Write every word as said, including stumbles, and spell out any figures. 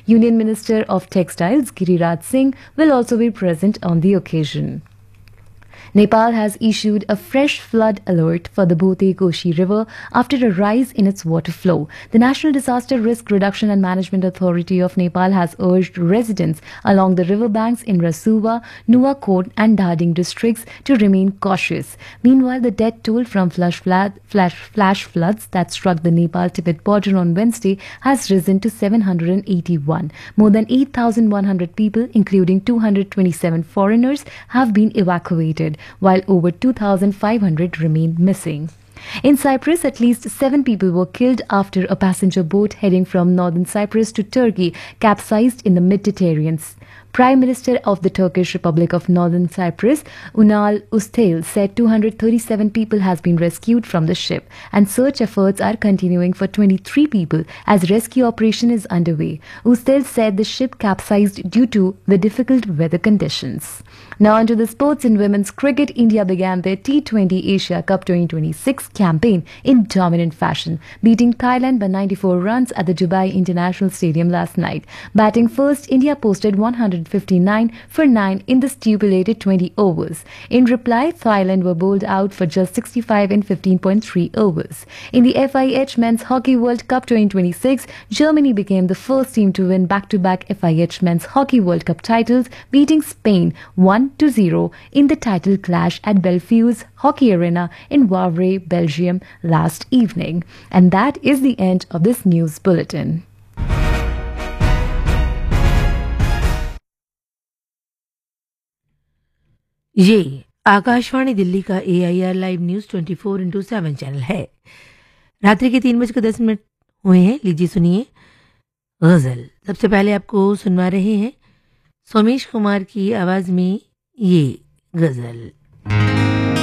Union Minister of Textiles Giriraj Singh will also be present on the occasion. Nepal has issued a fresh flood alert for the Bhote Koshi River after a rise in its water flow. The National Disaster Risk Reduction and Management Authority of Nepal has urged residents along the riverbanks in Rasuwa, Nuwakot and Dhading districts to remain cautious. Meanwhile, the death toll from flash, flood, flash, flash floods that struck the Nepal-Tibet border on Wednesday has risen to seven hundred eighty-one. More than eight thousand one hundred people, including two hundred twenty-seven foreigners, have been evacuated, while over two thousand five hundred remain missing. In Cyprus, at least seven people were killed after a passenger boat heading from northern Cyprus to Turkey capsized in the Mediterranean. Prime Minister of the Turkish Republic of Northern Cyprus, Unal Ustel, said two hundred thirty-seven people has been rescued from the ship, and search efforts are continuing for twenty-three people as rescue operation is underway. Ustel said the ship capsized due to the difficult weather conditions. Now onto the sports. In women's cricket, India began their T twenty Asia Cup twenty twenty-six campaign in dominant fashion, beating Thailand by ninety-four runs at the Dubai International Stadium last night. Batting first, India posted one hundred fifty-nine for nine in the stipulated twenty overs. In reply, Thailand were bowled out for just sixty-five in fifteen point three overs. In the F I H Men's Hockey World Cup twenty twenty-six, Germany became the first team to win back-to-back F I H Men's Hockey World Cup titles, beating Spain one to zero in the title clash at Belfius Hockey Arena in Wavre, Belgium last evening. And that is the end of this news bulletin. ये आकाशवाणी दिल्ली का ए I R live news twenty four into seven channel है। रात्रि के तीन बजकर दस minute हुए हैं। लीजिए सुनिए गजल। सबसे पहले आपको सुनवा रहे हैं सोमेश कुमार की आवाज में ये गजल।